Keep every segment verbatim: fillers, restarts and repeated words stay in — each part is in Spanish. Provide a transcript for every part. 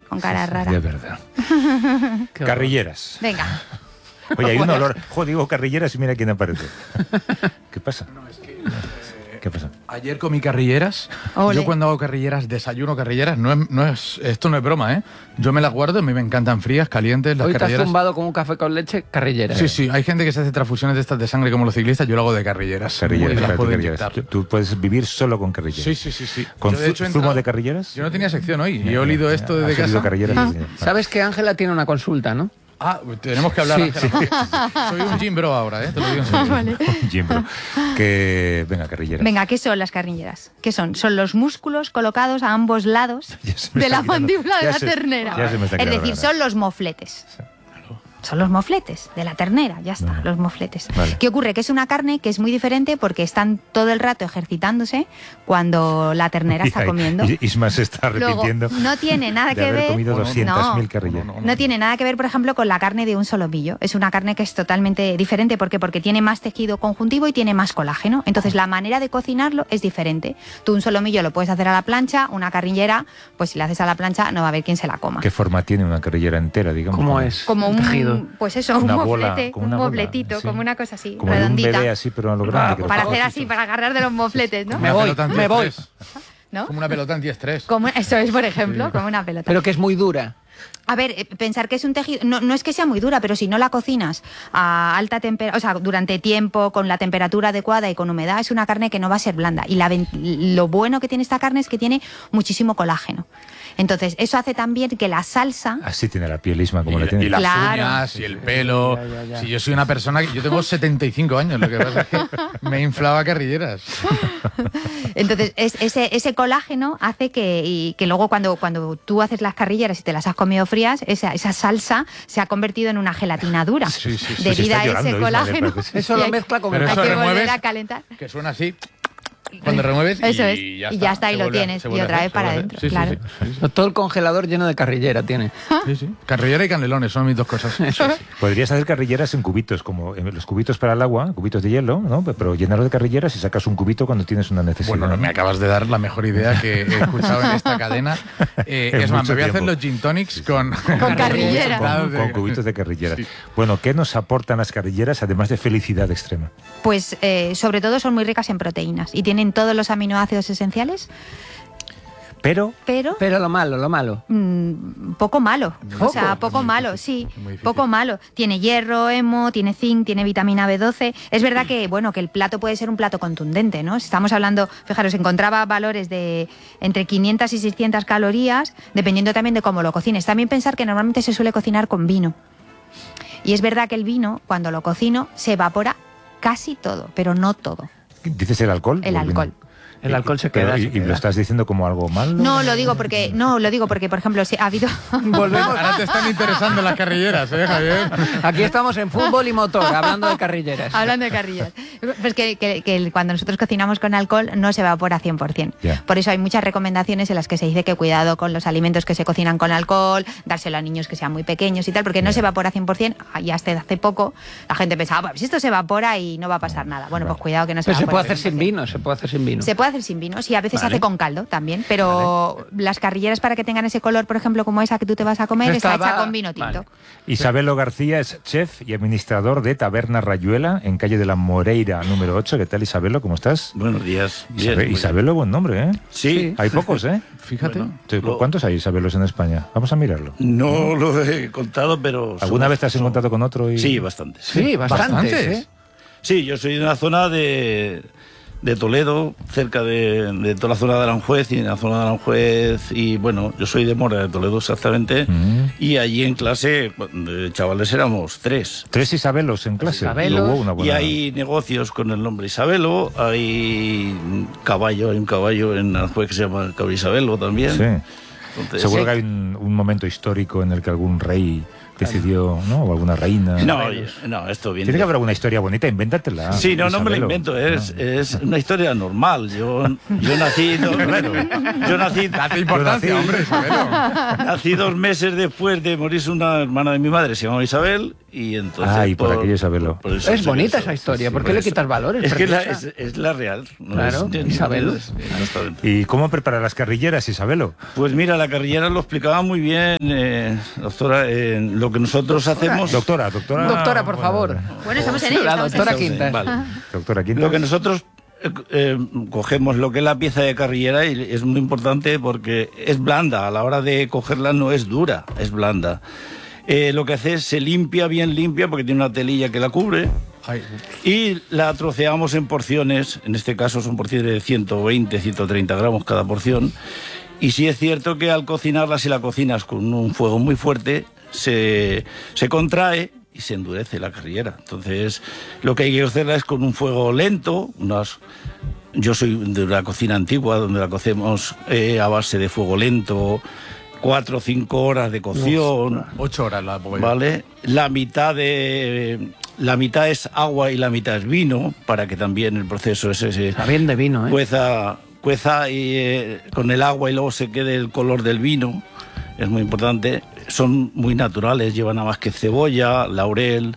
con cara sí, rara. De verdad. Carrilleras. Venga. Oye, hay un olor... Joder, digo carrilleras y mira quién aparece. ¿Qué pasa? No, es que... ¿Qué pasa? Ayer comí carrilleras. Ole. Yo cuando hago carrilleras, desayuno carrilleras. No es, no es, esto no es broma, ¿eh? Yo me las guardo, a mí me encantan frías, calientes, las Hoy te has carrilleras. zumbado con un café con leche, carrillera. Sí, sí, hay gente que se hace transfusiones de estas de sangre como los ciclistas, yo lo hago de carrilleras. Carrilleras, Y las claro, puedo carrilleras. inyectar. Tú, tú puedes vivir solo con carrilleras. Sí, sí, sí, sí. ¿Con Yo, de hecho, he zumo entrado- de carrilleras? Yo no tenía sección hoy y he olido esto desde ¿Has olido casa. carrilleras? Ah. Sí, sí. Sabes que Ángela tiene una consulta, ¿no? Ah, tenemos que hablar. Sí, Ángela. Soy un gym bro ahora, ¿eh? Te lo digo en serio. Vale. Jim, bro. Que... Venga, carrilleras. Venga, ¿qué son las carrilleras? ¿Qué son? Son los músculos colocados a ambos lados Ya se me de está la quedando- mandíbula de ya la se- ternera. ya se me está Es quedando decir, grande. son los mofletes. Son los mofletes de la ternera, ya está, Vale. los mofletes. Vale. ¿Qué ocurre? Que es una carne que es muy diferente porque están todo el rato ejercitándose cuando la ternera está Y ahí- comiendo. y- Isma se está Luego, arrepintiendo no tiene nada de que haber ver. comido No, no, doscientas mil no. carrilleras. No, no, No tiene nada que ver, por ejemplo, con la carne de un solomillo. Es una carne que es totalmente diferente. ¿Por qué? Porque tiene más tejido conjuntivo y tiene más colágeno. Entonces, la manera de cocinarlo es diferente. Tú un solomillo lo puedes hacer a la plancha, una carrillera, pues si la haces a la plancha no va a haber quien se la coma. ¿Qué forma tiene una carrillera entera, digamos? ¿Cómo es? Como el un tejido? pues eso, Una un bola, moflete, como un una bola, mofletito, sí. como una cosa así, Como de un redondita. bebé así, pero a lo grande. Ah, que Para lo- hacer así, para agarrar de los mofletes, ¿no? Me Una voy, pelota me voy. antiestrés. ¿No? Como una pelota antiestrés. Como, eso es, por ejemplo, como una pelota. Pero que es muy dura. A ver, eh, pensar que es un tejido, no, no es que sea muy dura, pero si no la cocinas a alta temperatura, o sea, durante tiempo, con la temperatura adecuada y con humedad, es una carne que no va a ser blanda. Y la, ven- lo bueno que tiene esta carne es que tiene muchísimo colágeno. Entonces, eso hace también que la salsa... Así tiene la piel, Isma, como y, la tiene. y las Claro. uñas y el pelo. Ya, ya, ya. Si yo soy una persona que yo tengo setenta y cinco años, lo que pasa es que me inflaba carrilleras. Entonces, es- ese, ese colágeno hace que, y que luego cuando, cuando tú haces las carrilleras y te las has comido frías, esa, esa salsa se ha convertido en una gelatina dura. Sí, sí, sí. Pues Debido está a llorando, ese Isma, colágeno. de verdad. Eso Y lo hay- mezcla con Pero el hay eso que remueves, volver a calentar. Que suena así. Cuando remueves Eso y, es, ya y está. ya está, y Se lo vuelve a- tienes, se y vuelve a otra hacer, vez para se vuelve a adentro, hacer. Sí, claro. sí, sí, sí. Todo el congelador lleno de carrillera tiene. Sí, sí. Carrillera y canelones son mis dos cosas. Podrías hacer carrilleras en cubitos, como en los cubitos para el agua, cubitos de hielo, ¿no? Pero llenarlo de carrilleras y sacas un cubito cuando tienes una necesidad. Bueno, no, me acabas de dar la mejor idea que he escuchado en esta cadena. Eh, En es más, mucho me voy a hacer tiempo. los gin tonics con... Con carrillera. Con, de- con cubitos de carrilleras. Sí. Bueno, ¿qué nos aportan las carrilleras además de felicidad extrema? Pues eh, sobre todo son muy ricas en proteínas y tienen todos los aminoácidos esenciales, Pero pero Pero lo malo, lo malo. mm, poco malo. O sea, ¿Poco? poco Muy malo, difícil, sí. muy difícil. Poco malo. Tiene hierro, hemo, tiene zinc, tiene vitamina B doce. Es verdad que, bueno, que el plato puede ser un plato contundente, ¿no? Si estamos hablando, fijaros, encontraba valores de entre quinientas y seiscientas calorías, dependiendo también de cómo lo cocines. También pensar que normalmente se suele cocinar con vino. Y es verdad que el vino, cuando lo cocino, se evapora casi todo, pero no todo. ¿dices el alcohol? El o vino? alcohol. El alcohol se Pero, queda. ¿Y, se y lo queda. estás diciendo como algo malo? No, lo digo porque, no, lo digo porque, por ejemplo, si ha habido... Volvemos. Ahora te están interesando las carrilleras, ¿eh, Javier? Aquí estamos en fútbol y motor, hablando de carrilleras. Hablando de carrillas. Pues que, que- que cuando nosotros cocinamos con alcohol no se evapora cien por ciento. Ya. Por eso hay muchas recomendaciones en las que se dice que cuidado con los alimentos que se cocinan con alcohol, dárselo a niños que sean muy pequeños y tal, porque no Ya. se evapora cien por ciento. Y hasta hace poco la gente pensaba, pues esto se evapora y no va a pasar nada. Bueno, pues cuidado que no se Pero se evapora puede hacer sin cien por ciento. vino, se puede hacer sin vino. Se puede hacer sin vino, sí, a veces se Vale. hace con caldo también, pero las carrilleras para que tengan ese color, por ejemplo, como esa que tú te vas a comer, Esta está hecha va- con vino tinto. vale. Isabelo García es chef y administrador de Taberna Rayuela en calle de la Moreira número ocho. ¿Qué tal, Isabelo? ¿Cómo estás? Buenos días. Bien, Isabe- muy Isabelo, buen nombre, ¿eh? bien. Sí, Hay pocos, ¿eh? Fíjate. Bueno. Sí, Lo- ¿Cuántos hay Isabelos en España? Vamos a mirarlo. no lo he contado, pero... ¿Alguna somos- vez te has somos- encontrado con otro? Y... Sí, bastantes. Sí, bastantes. Bastantes. ¿eh? Sí, yo soy de una zona de, de Toledo, cerca de, de toda la zona de Aranjuez, y en la zona de Aranjuez, y bueno, yo soy de Mora, de Toledo exactamente, Mm. y allí en clase, de chavales éramos tres. Tres Isabelos en clase. Isabelos. Luego una Y buena- hay negocios con el nombre Isabelo, hay un caballo, hay un caballo en Aranjuez que se llama Caballo Isabelo también. Sí. Entonces, Seguro sí. que hay un, un momento histórico en el que algún rey decidió, ¿no? O alguna reina. No, no, esto viene. Tiene que haber alguna historia bonita, invéntatela. Sí, no, no me la Isabelo. invento, es, No. es una historia normal. Yo, yo nací. Dos, yo nací. Date importancia, Yo nací- hombre, Isabelo. Nací dos meses después de morirse una hermana de mi madre, se llamaba Isabel, y entonces... Ay, por aquello Isabelo. por eso Es sé bonita eso. esa historia. sí, ¿Por por qué le eso. quitas valores? Es que la- preciosa? es, es la real. No Claro, es- Isabelo. es- exactamente. ¿Y cómo prepara las carrilleras, Isabelo? Pues mira, la carrillera lo explicaba muy bien, eh, doctora, eh, lo que nosotros hacemos... Doctora, doctora. Doctora, por bueno, favor. Bueno, estamos en ello. La estamos en doctora ello. Quintas. Vale. Doctora Quintas. Lo que nosotros eh, eh, cogemos lo que es la pieza de carrillera y es muy importante porque es blanda, a la hora de cogerla no es dura, es blanda. Eh, lo que hace es se limpia bien limpia porque tiene una telilla que la cubre Ay, y la troceamos en porciones, en este caso son porciones de ciento veinte, ciento treinta gramos cada porción. Y sí es cierto que al cocinarla, si la cocinas con un fuego muy fuerte, se, se contrae y se endurece la carrillera. Entonces, lo que hay que hacerla es con un fuego lento. Unas, yo soy de una cocina antigua donde la cocemos eh, a base de fuego lento, cuatro o cinco horas de cocción. ocho horas la pongo yo. ¿Vale? La mitad de la mitad es agua y la mitad es vino, para que también el proceso ese se Está bien de vino, ¿eh? cueza, cueza y, eh, con el agua y luego se quede el color del vino. Es muy importante. Son muy naturales, llevan nada más que cebolla, laurel,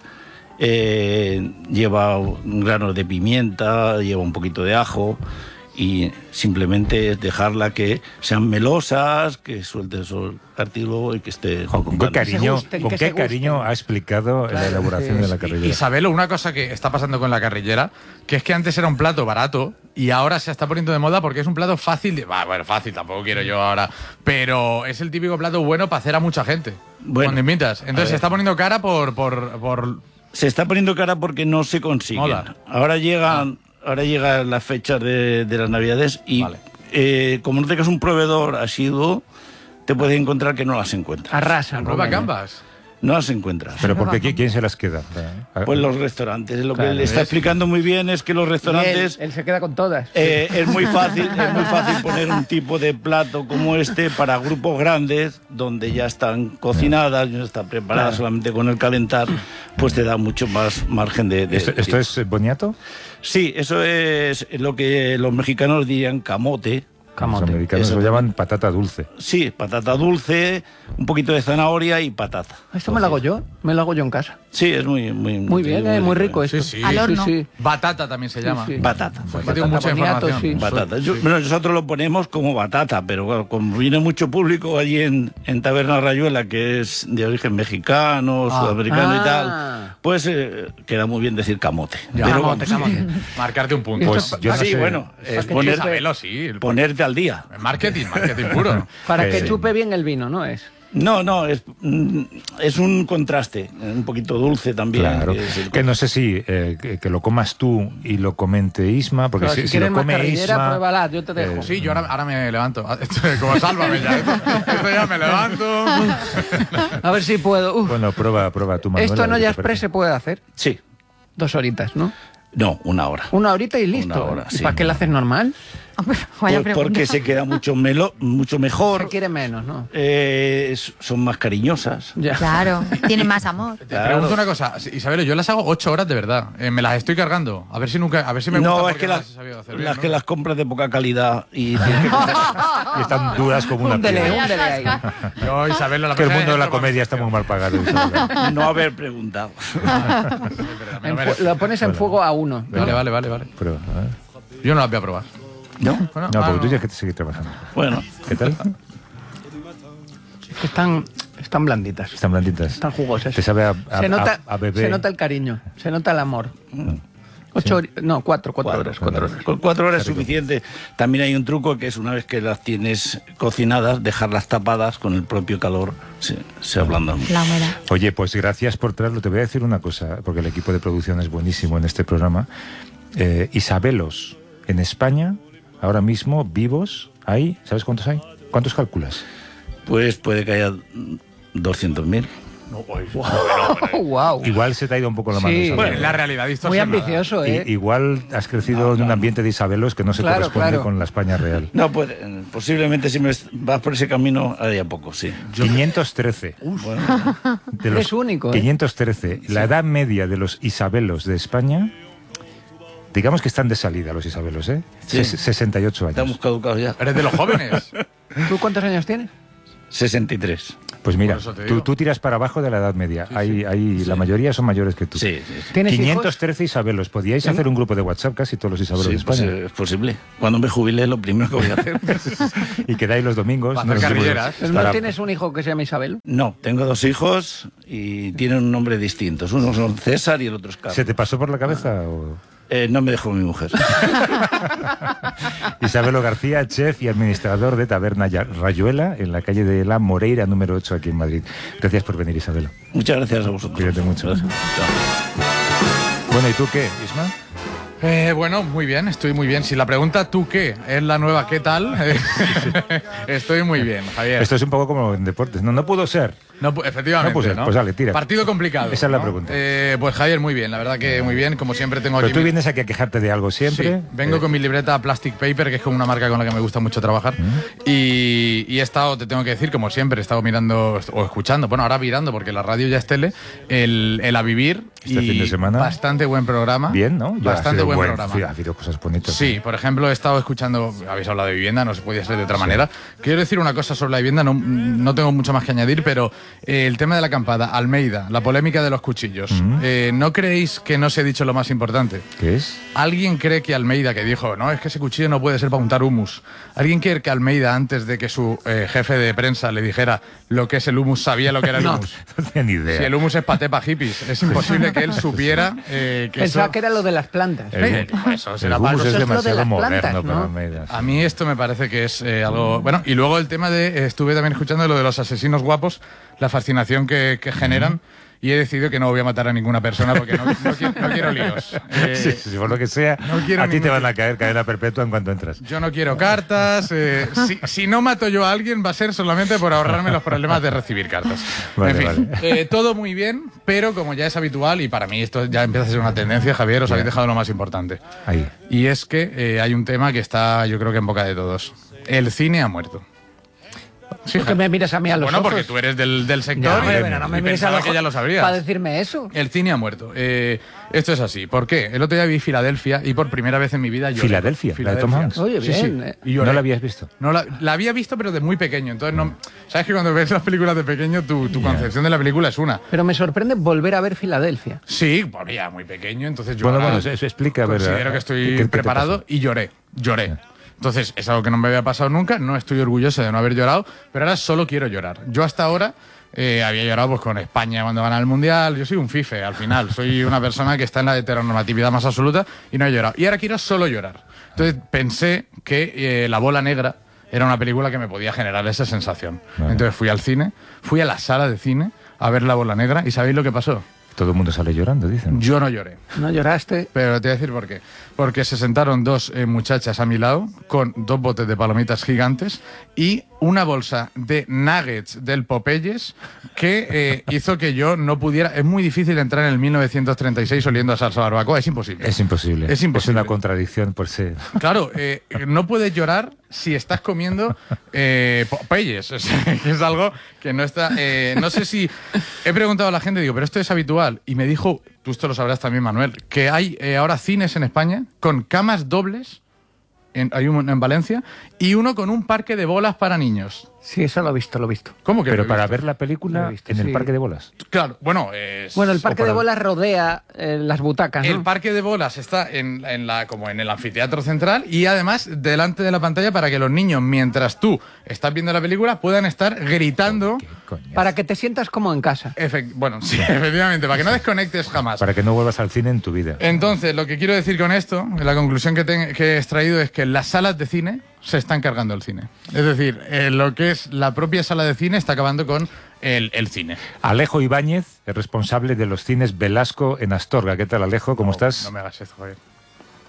eh, lleva granos de pimienta, lleva un poquito de ajo. Y simplemente es dejarla que sean melosas, que suelte el cartílago y que esté... Jo, ¿Con qué juntando. cariño, gusten, con que qué se gusten. cariño ha explicado la Claro, elaboración sí, de la sí. carrillera? Isabelo, una cosa que está pasando con la carrillera, que es que antes era un plato barato y ahora se está poniendo de moda porque es un plato fácil. De, bah, bueno, fácil, tampoco quiero yo ahora, pero es el típico plato bueno para hacer a mucha gente. Bueno, cuando invitas. a Entonces se ver. está poniendo cara por, por, por Se está poniendo cara porque no se consiguen. Moda. Ahora llegan, ahora llegan las fechas de, de las Navidades y Vale. eh, como no tengas un proveedor asiduo, te puedes encontrar que no las encuentras. Arrasan. nueva con ella. gambas. No las encuentras. Pero ¿por qué? ¿Quién- ¿Quién se las queda? Pues los restaurantes. Lo Claro, que le está ¿ves? explicando muy bien es que los Y él, restaurantes... él se queda con todas. Eh, es muy fácil, es muy fácil poner un tipo de plato como este para grupos grandes, donde ya están cocinadas, ya están preparadas solamente con el calentar, pues te da mucho más margen de... de- ¿Esto, esto es boniato? Sí, eso es lo que los mexicanos dirían camote. Los Camote. americanos Eso lo también. llaman patata dulce. Sí, patata dulce, un poquito de zanahoria y patata. Esto me lo hago yo. Me lo hago yo en casa. Sí, es muy... Muy, Muy bien, eh, muy rico esto. Sí, sí. Al horno. Sí, sí. Batata también se llama. sí. Batata. Pues que tengo mucha boniato, información. sí. Batata. Yo- bueno, nosotros lo ponemos como batata, pero claro, como viene mucho público allí en, en Taberna Rayuela, que es de origen mexicano, Ah. sudamericano Ah. y tal, pues eh, queda muy bien decir camote. Ya. Pero Camote, vamos, camote. Marcarte un punto. Pues yo no sí, sé. bueno, es que poner- Isabelo, sí. el- ponerte al día. Marketing, marketing puro. Para que Eh, chupe bien el vino, ¿no es? No, no, es, mm, es un contraste, un poquito dulce también. Claro. que es el- Que no sé si eh, que, que lo comas tú y lo comente Isma, porque Pero si, si, si quieres lo más come carrillera, Isma... pruébala, yo te dejo. eh, Sí, yo ahora, ahora me levanto. Esto es como sálvame ya. Esto, esto ya me levanto. A ver si puedo. Uf, Bueno, prueba, prueba tú, Manuela. esto en a ver qué olla te express parece. se puede hacer. Sí, Dos horitas, ¿no? no, una hora. Una horita y listo. Una hora, ¿Y sí. para qué la haces normal? Vaya Pues pregunta. porque se queda mucho, melo, mucho mejor, Se quiere menos, ¿no? eh, s- son más cariñosas. Ya. Claro, tienen más amor. Te Claro. pregunto una cosa, Isabel, yo las hago ocho horas de verdad. Eh, me las estoy cargando. A ver si nunca, a ver si me gusta No, es porque que no las, he sabido hacer bien, las ¿no? que las compras de poca calidad y tienes que Y están duras como una Húndele, piedra. húndele ahí. Yo, Isabel, la Que el persona mundo de la entro con- comedia está muy mal pagado. Isabel. no haber preguntado. Me lo En fu- merezco. lo pones en fuego a uno. ¿no? Vale, vale, vale, vale. Pero, ¿eh? Yo no las voy a probar. ¿No? Bueno, No, ah, porque tú tienes que seguir trabajando. Bueno, ¿Qué tal? Es que están, están blanditas. Están blanditas. Están jugosas. Te sabe a, a, se, nota, a- a bebé. se nota el cariño, se nota el amor. Ocho hori- no, cuatro, cuatro, horas. Cuatro horas. con cuatro horas es suficiente. También hay un truco que es una vez que las tienes cocinadas, dejarlas tapadas con el propio calor, se, se ablandan. La humedad. Oye, pues gracias por traerlo. Te voy a decir una cosa, porque el equipo de producción es buenísimo en este programa. Eh, Isabelos en España, ahora mismo, vivos, hay, ¿sabes cuántos hay? ¿Cuántos calculas? Pues puede que haya doscientos mil. No, oye, Wow. wow. Igual se te ha ido un poco la mano. Sí. Isabel. Bueno, la realidad Muy distorsionada. ambicioso, ¿eh? I- igual has crecido en un ambiente de Isabelos que no se Claro, corresponde claro. con la España real. No, pues eh, posiblemente si me vas por ese camino haría poco, sí. quinientos trece. Bueno, De los Es único, ¿eh? quinientos trece. La edad media de los Isabelos de España, digamos que están de salida los Isabelos, ¿eh? Sí. Ses- sesenta y ocho estamos años. caducados ya. Eres de los jóvenes. ¿Tú cuántos años tienes? sesenta y tres. Pues mira, Por eso te tú, digo. tú tiras para abajo de la edad media. Ahí, ahí La mayoría son mayores que tú. Sí, sí, sí. ¿Tienes quinientos hijos? trece Isabelos. Podíais hacer un grupo de WhatsApp casi todos los Isabelos Sí, de pues, España. eh, es posible. Cuando me jubile, lo primero que voy a hacer. Y quedáis los domingos. Para hacer los domingos. carrilleras. ¿No Para- tienes un hijo que se llama Isabel? No, tengo dos hijos y tienen un nombre distintos. Uno son César y el otro es Carlos. ¿Se te pasó por la cabeza? o- Eh, no me dejó mi mujer. Isabelo García, chef y administrador de Taberna Ya- Rayuela, en la calle de la Moreira, número ocho, aquí en Madrid. Gracias por venir, Isabelo. Muchas gracias a vosotros. Cuídate mucho. Gracias. Chao. Bueno, ¿y tú qué, Isma? Eh, bueno, muy bien, estoy muy bien. Si la pregunta ¿tú qué? Es la nueva ¿qué tal? Eh, estoy muy bien, Javier. Esto es un poco como en deportes. No, no pudo ser. No, pu- efectivamente, No puse, ¿no? pues dale, tira. Partido complicado. Esa es la ¿no? pregunta. Eh, pues Javier, muy bien, la verdad que muy bien. Como siempre tengo Pero aquí... tú mi- vienes aquí a quejarte de algo siempre. Sí, vengo Eh, con mi libreta Plastic Paper, que es como una marca con la que me gusta mucho trabajar. Y, y he estado, te tengo que decir, como siempre, he estado mirando o escuchando, bueno, ahora mirando, porque la radio ya es tele, el, el A Vivir. Este y fin de semana. Bastante buen programa. Bien, ¿no? Ya ha Bastante sido buen, buen, programa. sí, ha habido cosas bonitas. Sí, por ejemplo, he estado escuchando, habéis hablado de vivienda, no se podía ser de otra manera. Quiero decir una cosa sobre la vivienda, no, no tengo mucho más que añadir, pero eh, el tema de la acampada, Almeida, la polémica de los cuchillos. Eh, ¿No creéis que no se ha dicho lo más importante? ¿Qué es? ¿Alguien cree que Almeida, que dijo, no, es que ese cuchillo no puede ser para untar humus? ¿Alguien cree que Almeida, antes de que su eh, jefe de prensa le dijera lo que es el humus, sabía lo que era el No. humus? No tenía ni idea. Si el humus es paté pa' hippies, es imposible que él supiera eh, que Pensaba eso... que era lo de las plantas. El, Eh, pues eso el será hummus para- es eso es lo de demasiado las moderno plantas, para ¿no? Almeida. sí. A mí esto me parece que es eh, algo... Bueno, y luego el tema de... eh, estuve también escuchando lo de los asesinos guapos, la fascinación que, que generan, y he decidido que no voy a matar a ninguna persona porque no, no quiero, no quiero líos. Eh, Sí, sí, por lo que sea, no quiero a ti te ningún- van a caer cadena perpetua en cuanto entras. Yo no quiero cartas. eh, si, si no mato yo a alguien va a ser solamente por ahorrarme los problemas de recibir cartas. Vale, en fin, vale. eh, todo muy bien, pero como ya es habitual, y para mí esto ya empieza a ser una tendencia, Javier, os habéis dejado lo más importante. Ahí. Y es que eh, hay un tema que está, yo creo que en boca de todos. El cine ha muerto. Sí, ¿Por qué me miras a mí a los bueno, ojos? porque tú eres del, del No, sector hombre, y, pero no me y mires a pensaba los que ya lo ojos sabrías. para decirme eso. El cine ha muerto. Eh, esto es así. ¿Por qué? El otro día vi Filadelfia y por primera vez en mi vida lloré. Filadelfia, la de Tom Hanks. Oye, Sí, sí. bien, eh. Y lloré. ¿No la habías visto? No, la, la había visto, pero de muy pequeño. Entonces, no, sabes que cuando ves las películas de pequeño, tu, tu concepción de la película es una. Pero me sorprende volver a ver Filadelfia. Sí, por ya muy pequeño. Entonces, yo Bueno, ahora bueno, eso explica, a ver, considero que ¿qué- estoy qué te preparado pasó? y lloré. Lloré. Entonces, es algo que no me había pasado nunca. No estoy orgulloso de no haber llorado, pero ahora solo quiero llorar. Yo hasta ahora eh, había llorado pues, con España cuando van al Mundial. Yo soy un fife, al final. Soy una persona que está en la heteronormatividad más absoluta y no he llorado. Y ahora quiero solo llorar. Entonces, pensé que eh, La Bola Negra era una película que me podía generar esa sensación. Vale. Entonces fui al cine, fui a la sala de cine a ver La Bola Negra y ¿sabéis lo que pasó? Todo el mundo sale llorando, dicen. Yo no lloré. ¿No lloraste? Pero te voy a decir por qué. Porque se sentaron dos eh, muchachas a mi lado con dos botes de palomitas gigantes y una bolsa de nuggets del Popeyes que eh, hizo que yo no pudiera... Es muy difícil entrar en el mil novecientos treinta y seis oliendo a salsa barbacoa, es imposible. Es imposible. Es imposible. una contradicción por ser. Claro, eh, no puedes llorar si estás comiendo eh, Popeyes, o sea, que es algo que no está... eh, no sé si... He preguntado a la gente, digo, pero esto es habitual. Y me dijo, tú esto lo sabrás también, Manuel, que hay eh, ahora cines en España con camas dobles, en, hay uno en Valencia, y uno con un parque de bolas para niños. Sí, eso lo he visto, lo he visto. ¿Cómo que Pero lo he para visto? ver la Lo película he visto, en el sí. parque de bolas. Claro, bueno, es... Bueno, el parque o para- de bolas rodea eh, las butacas, ¿no? El parque de bolas está en, en la, como en el anfiteatro central y además delante de la pantalla para que los niños, mientras tú estás viendo la película, puedan estar gritando. ¿Qué coño? Para que te sientas como en casa. Efect- bueno, sí, efectivamente, para que no desconectes jamás. Para que no vuelvas al cine en tu vida. Entonces, lo que quiero decir con esto, la conclusión que, te- que he extraído es que las salas de cine se están cargando el cine. Es decir, eh, lo que es la propia sala de cine está acabando con el, el cine. Alejo Ibáñez, el responsable de los cines Velasco en Astorga. ¿Qué tal, Alejo? ¿Cómo No, estás? No me hagas eso, Javier.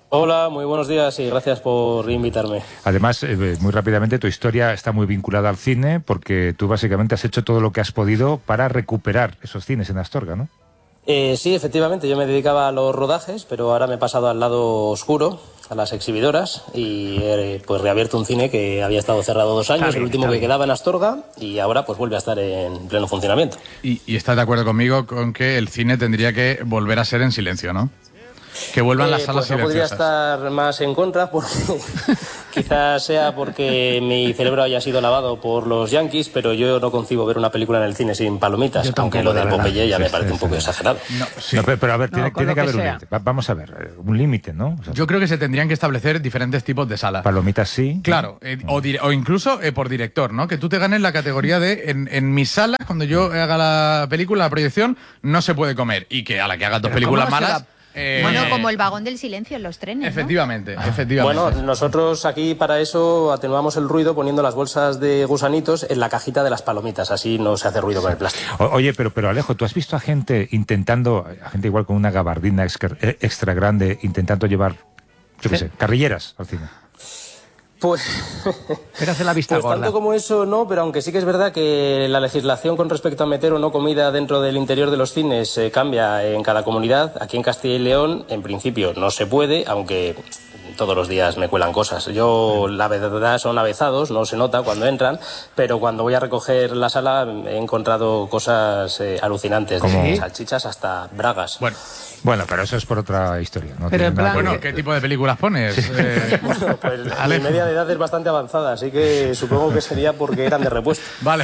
Hola, muy buenos días y gracias por invitarme. Además, eh, muy rápidamente, tu historia está muy vinculada al cine porque tú básicamente has hecho todo lo que has podido para recuperar esos cines en Astorga, ¿no? Eh, sí, efectivamente, yo me dedicaba a los rodajes, pero ahora me he pasado al lado oscuro, a las exhibidoras, y he pues reabierto un cine que había estado cerrado dos años, bien, el último que bien. quedaba en Astorga, y ahora pues vuelve a estar en pleno funcionamiento. Y, y estás de acuerdo conmigo con que el cine tendría que volver a ser en silencio, ¿no? Que vuelvan las Eh, salas pues no podría silenciosas. estar más en contra, porque quizás sea porque mi cerebro haya sido lavado por los yankees, pero yo no concibo ver una película en el cine sin palomitas, Yo tampoco, aunque lo la de verdad. Popeye ya Sí, me sí, parece un sí, poco sí. exagerado. No, sí. No, pero, pero a ver, tiene, No, con tiene lo que que haber un sea. límite. Va- vamos a ver, eh, un límite, ¿no? O sea, Yo creo que se tendrían que establecer diferentes tipos de salas. palomitas sí. Claro, eh, o, dire- o incluso eh, por director, ¿no? Que tú te ganes la categoría de en, en mis salas, cuando yo haga la película, la proyección, no se puede comer. Y que a la que hagas dos Pero películas ¿cómo se malas. la- eh, Bueno, como el vagón del silencio en los trenes, ¿no? Efectivamente, efectivamente. Bueno, nosotros aquí para eso atenuamos el ruido poniendo las bolsas de gusanitos en la cajita de las palomitas, así no se hace ruido con el plástico. O- Oye, pero, pero Alejo, ¿tú has visto a gente intentando, a gente igual con una gabardina extra, eh, extra grande, intentando llevar, yo qué sé, carrilleras al cine? Pues, Pero hace la vista pues gorda. tanto como eso no, pero aunque sí que es verdad que la legislación con respecto a meter o no comida dentro del interior de los cines eh, cambia en cada comunidad. Aquí en Castilla y León, en principio, no se puede, aunque todos los días me cuelan cosas. Yo, la verdad, son avezados, no se nota cuando entran, pero cuando voy a recoger la sala he encontrado cosas eh, alucinantes, ¿Cómo? desde salchichas hasta bragas. Bueno, Bueno, pero eso es por otra historia. No Pero tiene en nada plan- que bueno, ver. ¿qué tipo de películas pones? Eh, Bueno, pues mi Alejo. media de edad es bastante avanzada, así que supongo que sería porque eran de repuesto. Vale.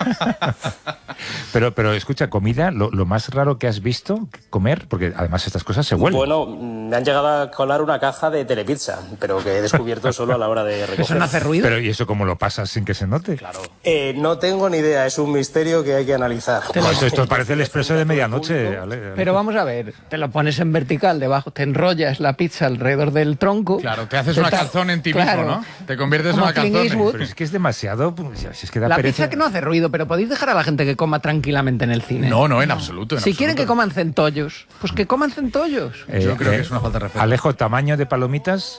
Pero, pero escucha, comida, lo, lo más raro que has visto comer, porque además estas cosas se huelen. Bueno, me han llegado a colar una caja de telepizza, pero que he descubierto solo a la hora de recoger. ¿Eso no hace ruido? Pero ¿y eso cómo lo pasas sin que se note? Claro. Eh, no tengo ni idea, es un misterio que hay que analizar. esto, esto parece el expreso de medianoche. Ale- Ale- Pero vamos a ver, te lo pones en vertical debajo, te enrollas la pizza alrededor del tronco. Claro, te haces Te una ta- calzón en ti Claro. mismo, ¿no? Te conviertes en Como una Clint calzón. Eastwood. Pero es que es demasiado, pues, si es que da La pereza. pizza que no hace ruido, pero podéis dejar a la gente que coma tranquilamente en el cine. No, no, en absoluto. en Si quieren que absoluto. coman centollos, pues que coman centollos. Eh, Yo creo eh, que es una falta de respeto. Alejo, tamaño de palomitas.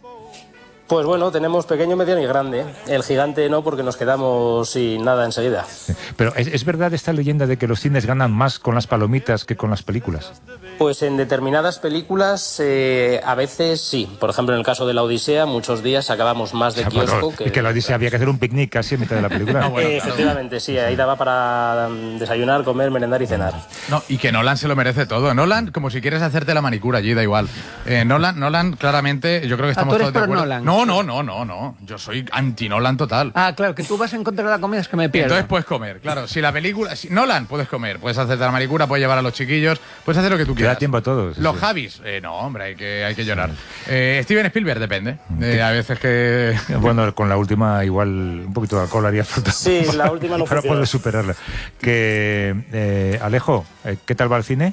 Pues bueno, tenemos pequeño, mediano y grande. El gigante no, porque nos quedamos sin nada enseguida. Pero ¿es, es verdad esta leyenda de que los cines ganan más con las palomitas que con las películas? Pues en determinadas películas eh, a veces sí. Por ejemplo, en el caso de La Odisea, muchos días sacábamos más de O sea, kiosco bueno, que... es que la Odisea había que hacer un picnic casi en mitad de la película. Ah, bueno. Eh, efectivamente, sí, ahí daba para mm, desayunar, comer, merendar y cenar. No, y que Nolan se lo merece todo. Nolan, como si quieres hacerte la manicura allí, da igual. Eh, Nolan, Nolan, claramente, yo creo que estamos Ah, tú eres todos de pro acuerdo. Nolan. No, no, no, no, no. Yo soy anti-Nolan total. Ah, claro, que tú vas en contra de la comida, es que me pierdo. Entonces puedes comer, claro. Si la película. Si Nolan, puedes comer. Puedes hacerte la manicura, puedes llevar a los chiquillos, puedes hacer lo que tú Te quieras. da tiempo a todos. Los sí. Javis, eh, no, hombre, hay que, hay que llorar. Eh, Steven Spielberg, depende. Eh, a veces que. Bueno, con la última igual un poquito de alcohol haría falta. Sí, la última no Para funcionó. poder superarla. Que, eh, Alejo, eh, ¿qué tal va el cine?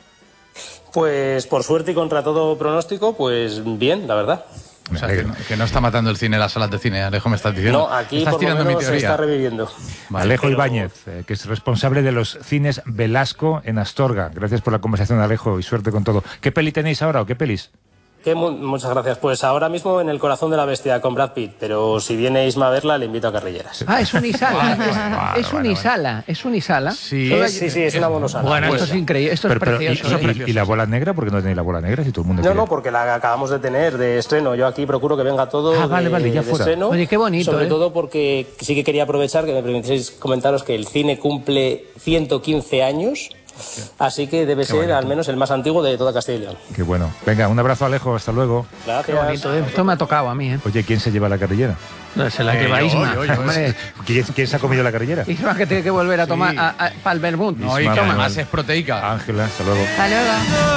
Pues por suerte y contra todo pronóstico, pues bien, la verdad. O sea, que no, que no está matando el cine, las salas de cine, Alejo, me estás diciendo. No, aquí estás por lo tirando mi menos se teoría. está reviviendo. Alejo Pero- Ibáñez, eh, que es responsable de los cines Velasco en Astorga. Gracias por la conversación, Alejo, y suerte con todo. ¿Qué peli tenéis ahora o qué pelis? Que mu- muchas gracias. Pues ahora mismo en El corazón de la bestia con Brad Pitt, pero si viene Isma a verla, le invito a Carrilleras. Ah, es un Isala. Bueno, es bueno, es un bueno, Isala. Es un Isala. Sí. Solo hay- Sí, sí, es una bonosala. Bueno, Pues- esto es increíble. Esto Pero, es pero, ¿y, precioso. y- ¿eh? y la bola negra? ¿Por qué no tenéis la bola negra si todo el mundo No, quiere? no, porque la acabamos de tener de estreno. Yo aquí procuro que venga todo Ah, vale, de, vale, ya de fuera. estreno. Oye, qué bonito, Sobre ¿eh? todo porque sí que quería aprovechar que me permitieseis comentaros que el cine cumple ciento quince años, así que debe ser bonito. al menos el más antiguo de toda Castilla y León. Qué bueno. Venga, un abrazo, Alejo. Hasta luego. Gracias. Qué bonito. ¿eh? Esto me ha tocado a mí. ¿eh? Oye, ¿quién se lleva la carrillera? No, se la Eh, lleva yo, Isma. yo, yo. Hombre, ¿Quién, quién se ha comido la carrillera? Isma que tiene que volver a tomar Sí. para el vermut. No, y Isma, que Manuel. además es proteica. Ángela, hasta luego. Hasta luego.